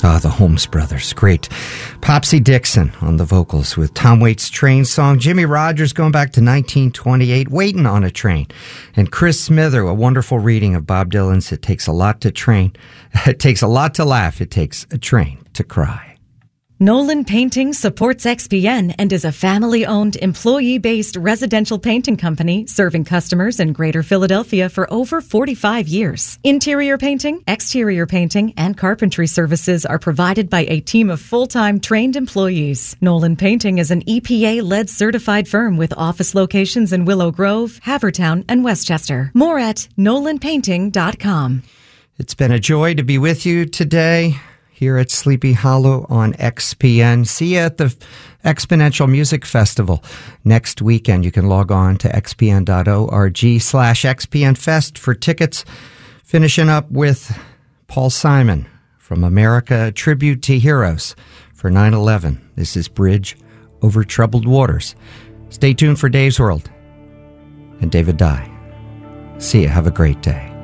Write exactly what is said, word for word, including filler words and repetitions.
Ah, the Holmes Brothers. Great. Popsy Dixon on the vocals with Tom Waits' Train song. Jimmy Rogers going back to nineteen twenty-eight, Waiting on a Train. And Chris Smither, a wonderful reading of Bob Dylan's It Takes a Lot to Train. It takes a lot to laugh. It takes a train to cry. Nolan Painting supports X P N and is a family-owned, employee-based residential painting company serving customers in Greater Philadelphia for over forty-five years. Interior painting, exterior painting, and carpentry services are provided by a team of full-time trained employees. Nolan Painting is an E P A-led certified firm with office locations in Willow Grove, Havertown, and Westchester. More at nolan painting dot com. It's been a joy to be with you today here at Sleepy Hollow on X P N. See you at the Exponential Music Festival next weekend. You can log on to xpn.org slash xpnfest for tickets. Finishing up with Paul Simon from America, a tribute to heroes for nine eleven. This is Bridge Over Troubled Waters. Stay tuned for Dave's World and David Dye. See you. Have a great day.